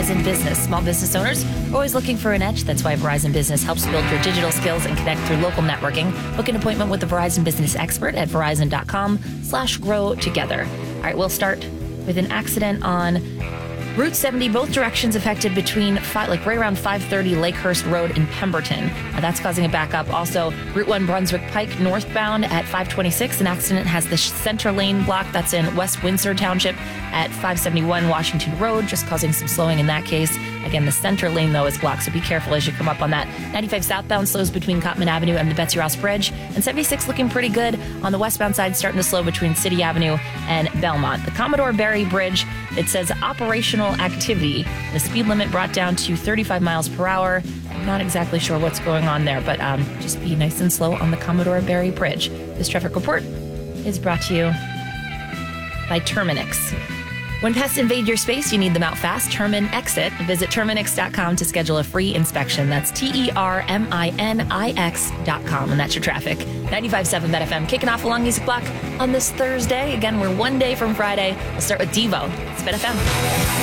Verizon Business. Small business owners are always looking for an edge. That's why Verizon Business helps build your digital skills and connect through local networking. Book an appointment with the Verizon Business expert at verizon.com/grow together. All right, we'll start with an accident on Route 70, both directions affected between right around 530 Lakehurst Road in Pemberton. That's causing a backup. Also, Route 1 Brunswick Pike northbound at 526. An accident has the center lane blocked. That's in West Windsor Township at 571 Washington Road, just causing some slowing in that case. Again, the center lane, though, is blocked, so be careful as you come up on that. 95 southbound slows between Cotman Avenue and the Betsy Ross Bridge. And 76 looking pretty good on the westbound side, starting to slow between City Avenue and Belmont. The Commodore Barry Bridge, it says operational activity. The speed limit brought down to 35 miles per hour. I'm not exactly sure what's going on there, but just be nice and slow on the Commodore Barry Bridge. This traffic report is brought to you by Terminix. When pests invade your space, you need them out fast. Terminixit. Visit Terminix.com to schedule a free inspection. That's TERMINIX.com. And that's your traffic. 95.7 BetFM kicking off a long music block on this Thursday. Again, we're one day from Friday. We'll start with Devo. It's BetFM.